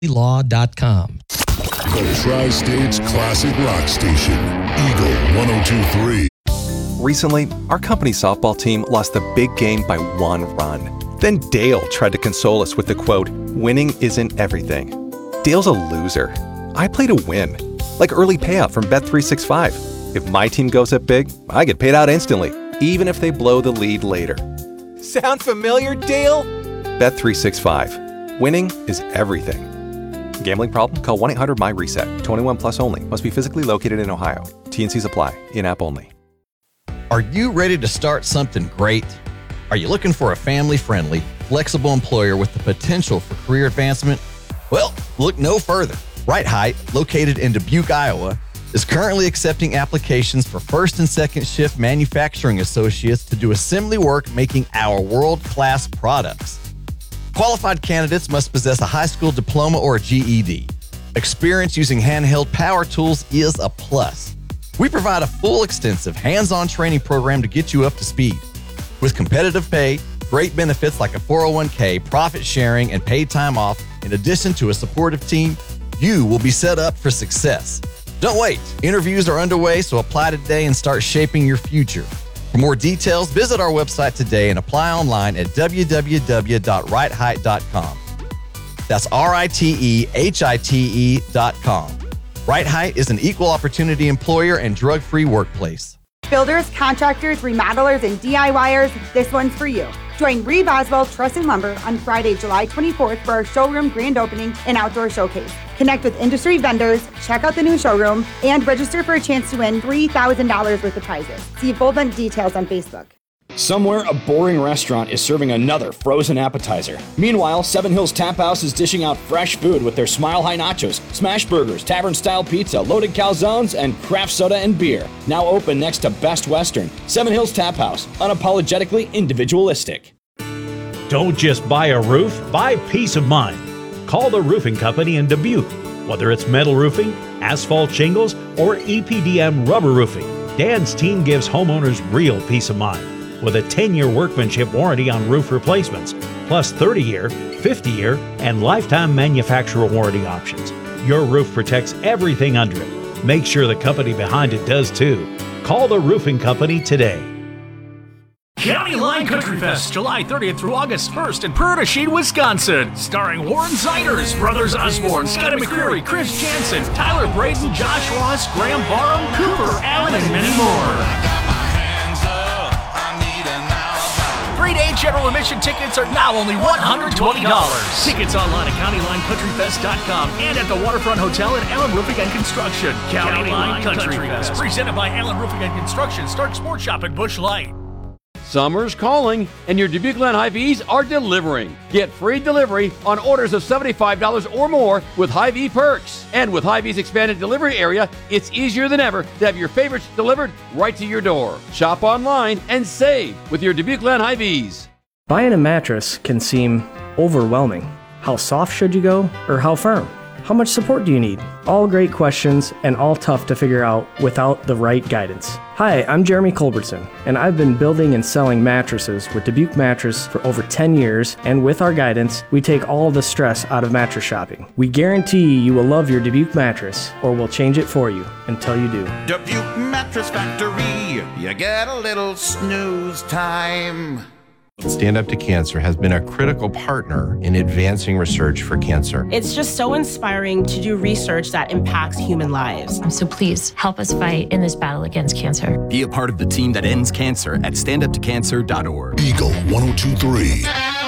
Law.com. The Tri-State's classic rock station, Eagle 102.3. Recently, our company softball team lost the big game by 1 run. Then Dale tried to console us with the quote, "Winning isn't everything." Dale's a loser. I play to win. Like early payout from Bet365. If my team goes up big, I get paid out instantly, even if they blow the lead later. Sound familiar, Dale? Bet365. Winning is everything. Gambling problem? Call 1-800-MY-RESET. 21 plus only. Must be physically located in Ohio. T&Cs apply. In-app only. Are you ready to start something great? Are you looking for a family-friendly, flexible employer with the potential for career advancement? Well, look no further. Right Height, located in Dubuque, Iowa, is currently accepting applications for first and second shift manufacturing associates to do assembly work making our world-class products. Qualified candidates must possess a high school diploma or a GED. Experience using handheld power tools is a plus. We provide a full, extensive, hands-on training program to get you up to speed. With competitive pay, great benefits like a 401k, profit sharing, and paid time off, in addition to a supportive team, you will be set up for success. Don't wait. Interviews are underway, so apply today and start shaping your future. For more details, visit our website today and apply online at www.rightheight.com. That's RITEHITE.com. Right Height is an equal opportunity employer and drug-free workplace. Builders, contractors, remodelers, and DIYers, this one's for you. Join Reeve Oswald Truss and Lumber on Friday, July 24th for our showroom grand opening and outdoor showcase. Connect with industry vendors, check out the new showroom, and register for a chance to win $3,000 worth of prizes. See full event details on Facebook. Somewhere, a boring restaurant is serving another frozen appetizer. Meanwhile, Seven Hills Tap House is dishing out fresh food with their Smile High Nachos, smash burgers, tavern-style pizza, loaded calzones, and craft soda and beer. Now open next to Best Western. Seven Hills Tap House, unapologetically individualistic. Don't just buy a roof, buy peace of mind. Call the roofing company in Dubuque. Whether it's metal roofing, asphalt shingles, or EPDM rubber roofing, Dan's team gives homeowners real peace of mind. With a 10-year workmanship warranty on roof replacements, plus 30-year, 50-year, and lifetime manufacturer warranty options. Your roof protects everything under it. Make sure the company behind it does too. Call the roofing company today. County Line Country Fest, July 30th through August 1st in Prairie, Wisconsin. Starring Warren Ziders, Brothers Osborne, Scotty McCreery, Chris Jansen, Tyler Braden, Josh Ross, Graham Barham, Cooper Allen, and many more. 3-day general admission tickets are now only $120. Tickets online at CountyLineCountryFest.com and at the Waterfront Hotel at Allen Roofing and Construction. County Line Country Fest, presented by Allen Roofing and Construction. Start Sports Shop at Busch Light. Summer's calling, and your Dubuque Land Hy-Vees are delivering. Get free delivery on orders of $75 or more with Hy-Vee perks. And with Hy-Vee's expanded delivery area, it's easier than ever to have your favorites delivered right to your door. Shop online and save with your Dubuque Land Hy-Vees. Buying a mattress can seem overwhelming. How soft should you go, or how firm? How much support do you need? All great questions and all tough to figure out without the right guidance. Hi, I'm Jeremy Culbertson, and I've been building and selling mattresses with Dubuque Mattress for over 10 years, and with our guidance, we take all the stress out of mattress shopping. We guarantee you will love your Dubuque mattress, or we'll change it for you until you do. Dubuque Mattress Factory, you get a little snooze time. Stand Up to Cancer has been a critical partner in advancing research for cancer. It's just so inspiring to do research that impacts human lives. So please help us fight in this battle against cancer. Be a part of the team that ends cancer at standuptocancer.org. Eagle 102.3.